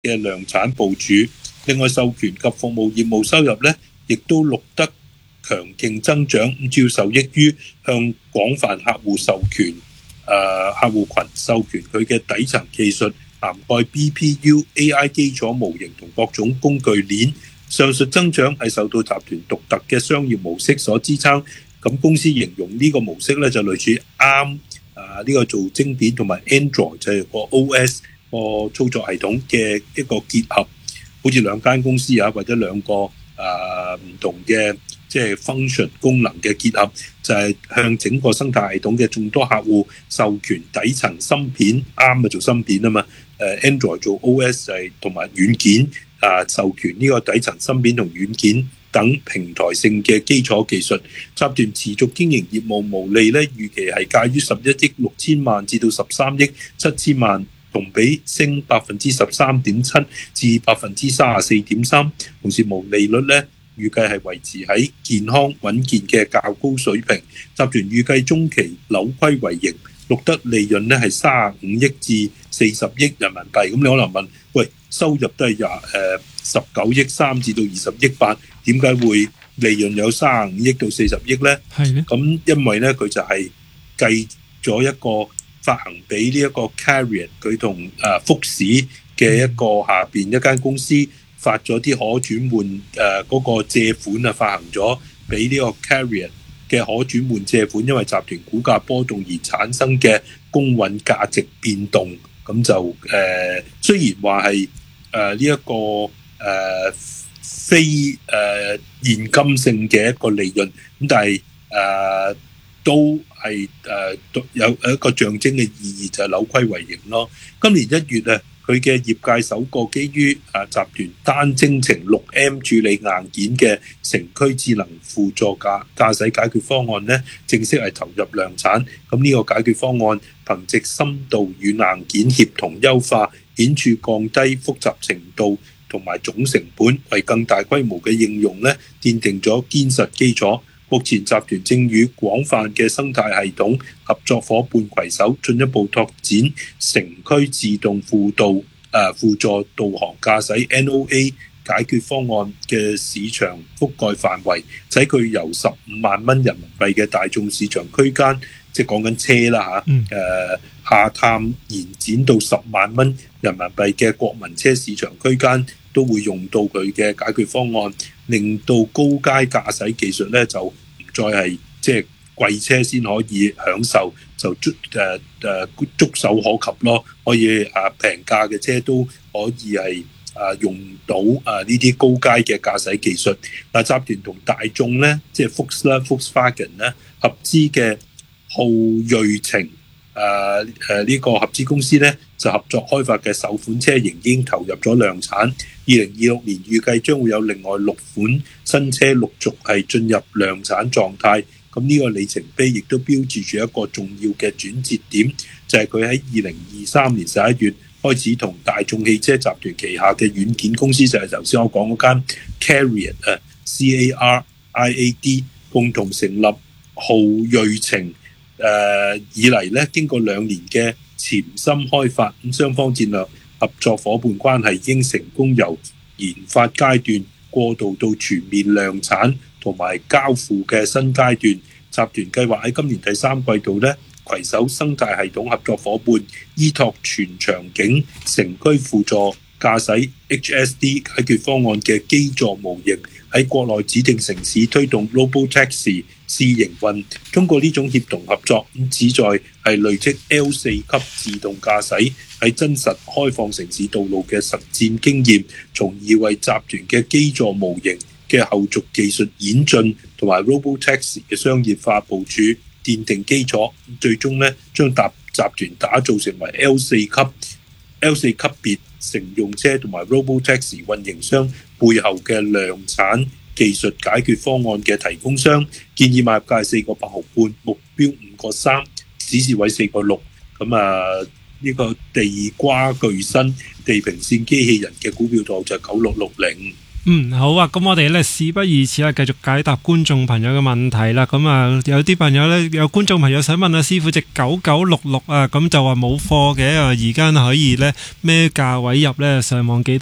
嘅量產部署。另外，授權及服務業務收入咧，亦都錄得強勁增長，主要受益於向廣泛客戶授權客戶群授權佢嘅底層技術，涵蓋 BPU、AI 基礎模型同各種工具鏈。上述增長係受到集團獨特嘅商業模式所支撐。咁公司形容呢個模式咧就類似 ARM 呢個做晶片同埋 Android 就係個 OS 個操作系統嘅一個結合，好似兩間公司或者兩個唔同嘅即係 function 功能嘅結合，就係向整個生態系統嘅眾多客戶授權底層芯片，ARM做芯片啊嘛，Android 做 OS 就係同埋軟件授權呢個底層芯片同軟件等平台性嘅基礎技術。集團持續經營業務毛利咧，預期係介於11億6千萬至到13億7千萬，同比升 13.7% 至 34.3%。同時毛利率咧預計係維持喺健康穩健嘅較高水平。集團預計中期扭虧為盈，錄得利潤咧係35億至40億人民幣。咁你可能問，喂，收入都係19億3至到20億8，點解會利潤有35億到40億呢？咁因為咧佢就係計咗一個發行俾呢一個 Carrier 佢同福士嘅一個下邊一間公司發咗啲可轉換嗰個借款啊，發行咗俾呢個 Carrier 嘅可轉換借款，因為集團股價波動而產生嘅公允價值變動。咁就雖然話係呢一個非現金性嘅一個利潤，咁但係都係有一個象徵嘅意義，就係扭虧為盈咯。今年1月啊，佢嘅業界首個基於集團單精程 6M 處理硬件嘅城區智能輔助駕駛解決方案咧，正式係投入量產。咁呢個解決方案憑藉深度與硬件協同優化，顯著降低複雜程度同埋總成本，為更大規模嘅應用咧奠定咗堅實基礎。目前集團正與廣泛嘅生態系統合作夥伴攜手，進一步拓展城區自動輔助導航駕駛 NOA 解決方案嘅市場覆蓋範圍，使佢由15萬蚊人民幣嘅大眾市場區間，即係講緊車啦下探延展到10萬蚊人民幣嘅國民車市場區間，都會用到佢嘅解決方案，令到高階駕駛技術咧就唔再係即係貴車先可以享受，就觸手可及咯。可以平價嘅車都可以係用到呢啲高階嘅駕駛技術。集團同大眾咧，即係 Volkswagen 咧合資嘅昊銳程呢個合資公司咧，就合作開發嘅首款車型已經投入咗量產。2026年預計將會有另外6款新車陸續係進入量產狀態。咁呢個里程碑亦都標誌住一個重要嘅轉折點，就係佢喺2023年11月開始同大眾汽車集團旗下嘅軟件公司，就係頭先我講嗰間 Cariad CARIAD 共同成立昊銳程。以嚟咧，經過2年嘅潛心開發，咁雙方戰略合作伙伴關係已經成功由研發階段過渡到全面量產同埋交付嘅新階段。集團計劃喺今年第3季度咧，攜手生態系統合作伙伴，依託全場景城區輔助駕駛 HSD 解決方案嘅基座模型，喺國內指定城市推動 Robotaxi 試營運。通過呢種協同合作，旨在係累積 L4 級自動駕駛喺真實開放城市道路嘅實戰經驗，從而為集團嘅基座模型嘅後續技術演進同埋 Robotaxi 嘅商業化部署奠定基礎。最終咧，將集團打造成為 L4 級別乘用車同埋 Robotaxi 運營商背後嘅量產技術解決方案嘅提供商。建議買入價4個8毫半，目標5個3，指示位4個6。咁呢個地瓜巨新地平線機器人嘅股票圖就係9660。 好啊，咁我哋咧事不宜遲啦，繼續解答觀眾朋友嘅問題啦。咁啊，有啲朋友咧，有觀眾朋友想問阿師傅隻9966啊，咁就話冇貨嘅，而家可以咧咩價位入咧？上網幾多